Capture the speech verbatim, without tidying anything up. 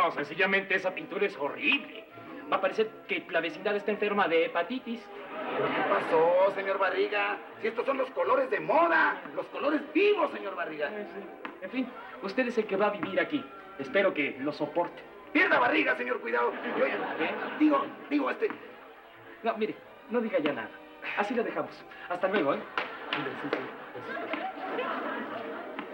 no, sencillamente esa pintura es horrible. Va a parecer que la vecindad está enferma de hepatitis. ¿Pero qué pasó, señor Barriga? Si estos son los colores de moda, los colores vivos, señor Barriga. En fin, usted es el que va a vivir aquí. Espero que lo soporte. Pierda Barriga, señor, cuidado. Yo ya- ¿Qué? Digo, digo, este... No, mire, no diga ya nada. Así lo dejamos. Hasta luego, ¿eh? Sí, sí, sí.